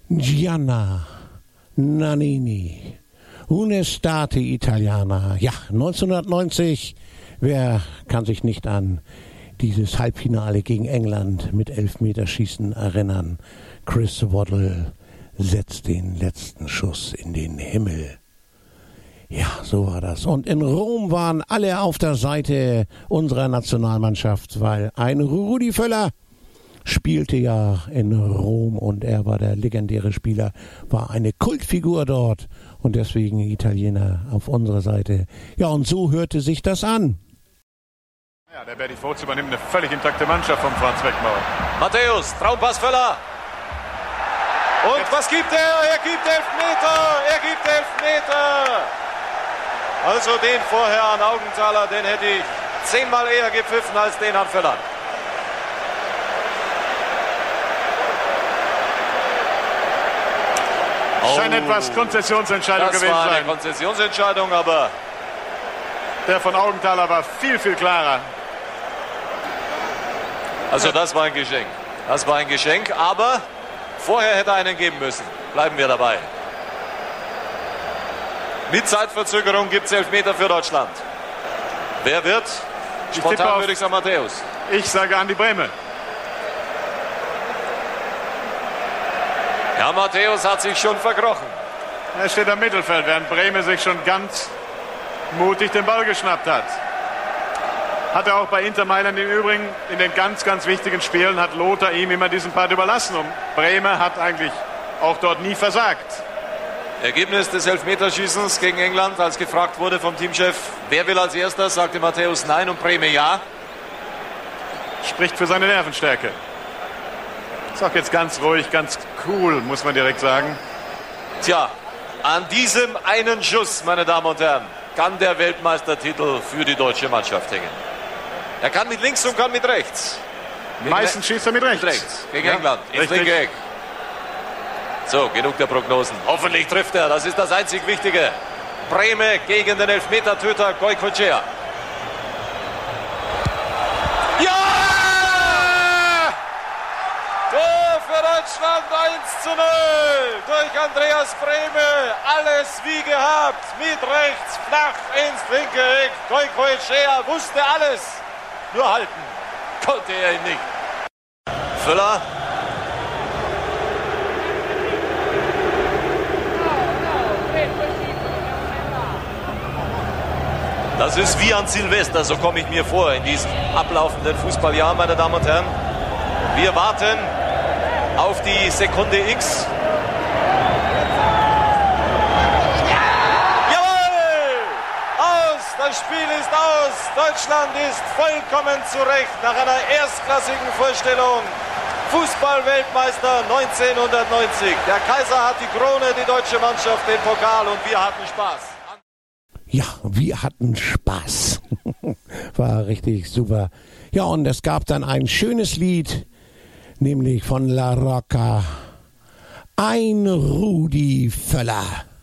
Gianna Nannini, Un'estate italiana. Ja, 1990. Wer kann sich nicht an dieses Halbfinale gegen England mit Elfmeterschießen erinnern? Chris Waddle setzt den letzten Schuss in den Himmel. Ja, so war das. Und in Rom waren alle auf der Seite unserer Nationalmannschaft, weil ein Rudi Völler spielte ja in Rom und er war der legendäre Spieler, war eine Kultfigur dort und deswegen Italiener auf unserer Seite. Ja, und so hörte sich das an. Ja, der Berti Vogts übernimmt eine völlig intakte Mannschaft von Franz Beckenbauer. Matthäus, Traumpass Völler. Und jetzt. Was gibt er? Er gibt Elfmeter. Also den vorher an Augenthaler, den hätte ich 10-mal eher gepfiffen als den an Völler. Scheint etwas Konzessionsentscheidung gewesen zu sein. Das war eine Konzessionsentscheidung, aber der von Augenthaler war viel, viel klarer. Also das war ein Geschenk. Das war ein Geschenk, aber vorher hätte er einen geben müssen. Bleiben wir dabei. Mit Zeitverzögerung gibt es Elfmeter für Deutschland. Wer wird? Spontan würde ich sagen Matthäus. Ich sage Andi Brehme. Ja, Matthäus hat sich schon verkrochen. Er steht am Mittelfeld, während Brehme sich schon ganz mutig den Ball geschnappt hat. Hat er auch bei Inter Mailand im Übrigen in den ganz, ganz wichtigen Spielen hat Lothar ihm immer diesen Part überlassen. Und Brehme hat eigentlich auch dort nie versagt. Ergebnis des Elfmeterschießens gegen England, als gefragt wurde vom Teamchef, wer will als erster, sagte Matthäus nein und Brehme ja. Spricht für seine Nervenstärke. Ist auch jetzt ganz ruhig, ganz cool, muss man direkt sagen. Tja, an diesem einen Schuss, meine Damen und Herren, kann der Weltmeistertitel für die deutsche Mannschaft hängen. Er kann mit links und kann mit rechts. Meistens schießt er mit rechts. Gegen England, ins linke Eck. So, genug der Prognosen. Hoffentlich trifft er, das ist das einzig Wichtige. Brehme gegen den Elfmetertöter Goicoechea. Ja! Tor für Deutschland 1:0 durch Andreas Brehme. Alles wie gehabt, mit rechts, flach ins linke Eck. Goicoechea wusste alles, nur halten konnte er ihn nicht. Völler. Das ist wie an Silvester, so komme ich mir vor in diesem ablaufenden Fußballjahr, meine Damen und Herren. Wir warten auf die Sekunde X. Jawohl! Aus! Das Spiel ist aus! Deutschland ist vollkommen zurecht nach einer erstklassigen Vorstellung. Fußball-Weltmeister 1990. Der Kaiser hat die Krone, die deutsche Mannschaft den Pokal und wir hatten Spaß. Ja, wir hatten Spaß. War richtig super. Ja, und es gab dann ein schönes Lied, nämlich von La Rocca. Ein Rudi Völler.